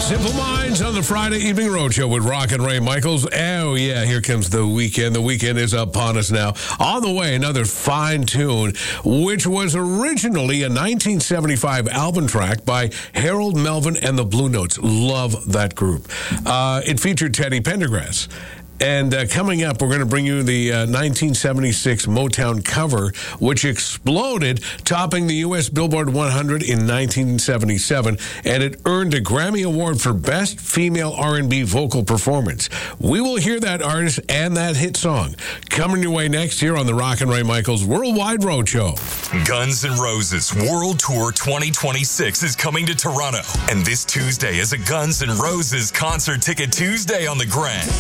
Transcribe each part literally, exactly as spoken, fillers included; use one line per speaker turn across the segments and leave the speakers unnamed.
Simple Minds on the Friday Evening Roadshow with Rock and Ray Michaels. Oh, yeah, here comes the weekend. The weekend is upon us now. On the way, another fine tune, which was originally a nineteen seventy-five album track by Harold Melvin and the Blue Notes. Love that group. Uh, it featured Teddy Pendergrass. And uh, coming up, we're going to bring you the uh, nineteen seventy-six Motown cover, which exploded, topping the U S Billboard one hundred in nineteen seventy-seven, and it earned a Grammy Award for Best Female R and B Vocal Performance. We will hear that artist and that hit song coming your way next here on the Rock and Ray Michaels Worldwide Roadshow.
Guns N' Roses World Tour twenty twenty-six is coming to Toronto, and this Tuesday is a Guns N' Roses Concert Ticket Tuesday on the Grand.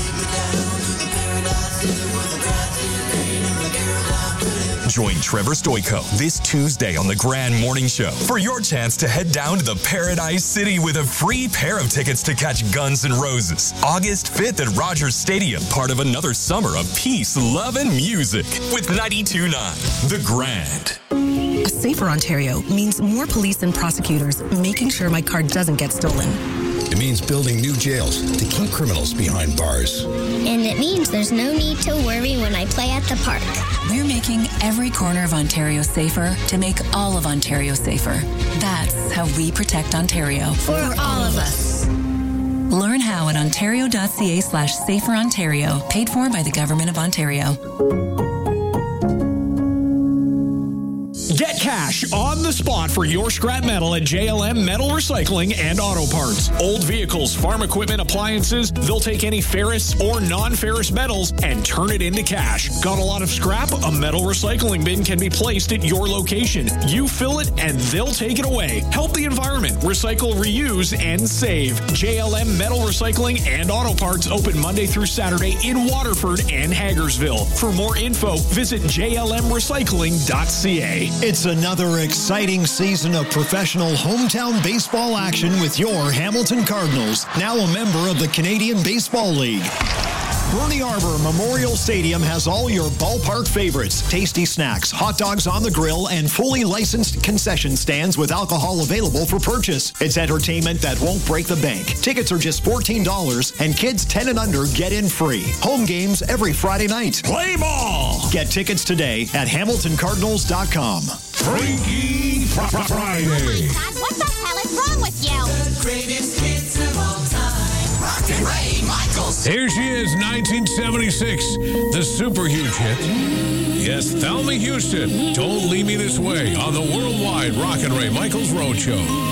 Join Trevor Stoico this Tuesday on the Grand Morning Show for your chance to head down to the Paradise City with a free pair of tickets to catch Guns N' Roses August fifth at Rogers Stadium, part of another summer of peace, love, and music with ninety-two point nine The Grand.
A safer Ontario means more police and prosecutors making sure my car doesn't get stolen.
It means building new jails to keep criminals behind bars.
And it means there's no need to worry when I play at the park.
We're making every corner of Ontario safer to make all of Ontario safer. That's how we protect Ontario.
For all of us.
Learn how at ontario.ca slash safer Ontario, paid for by the Government of Ontario.
Get cash on the spot for your scrap metal at J L M Metal Recycling and Auto Parts. Old vehicles, farm equipment, appliances, they'll take any ferrous or non-ferrous metals and turn it into cash. Got a lot of scrap? A metal recycling bin can be placed at your location. You fill it and they'll take it away. Help the environment. Recycle, reuse, and save. J L M Metal Recycling and Auto Parts open Monday through Saturday in Waterford and Hagersville. For more info, visit j l m recycling dot c a.
It's another exciting season of professional hometown baseball action with your Hamilton Cardinals, now a member of the Canadian Baseball League. Burnie Arbor Memorial Stadium has all your ballpark favorites, tasty snacks, hot dogs on the grill, and fully licensed concession stands with alcohol available for purchase. It's entertainment that won't break the bank. Tickets are just fourteen dollars, and kids ten and under get in free. Home games every Friday night.
Play ball!
Get tickets today at hamilton cardinals dot com.
Freaky Friday.
God, what the hell is wrong with you?
The greatest hits of all time. Rock and Ray Michaels.
Here she is, nineteen seventy-six, the super huge hit. Yes, Thelma Houston, Don't Leave Me This Way on the Worldwide Rock and Ray Michaels Roadshow.